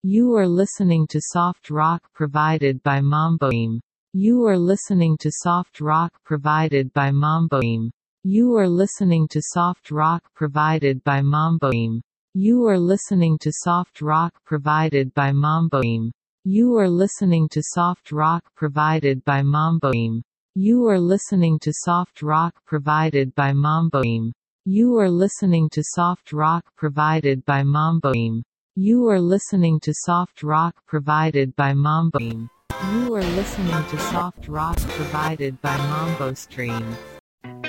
You are listening to soft rock provided by Mamboim. You are listening to soft rock provided by Mamboim. You are listening to soft rock provided by Mamboim. You are listening to soft rock provided by Mamboim. You are listening to soft rock provided by Mamboim. You are listening to soft rock provided by Mamboim. You are listening to soft rock provided by Mamboim. You are listening to soft rock provided by Mamboim. You are listening to soft rock provided by Mambo Stream.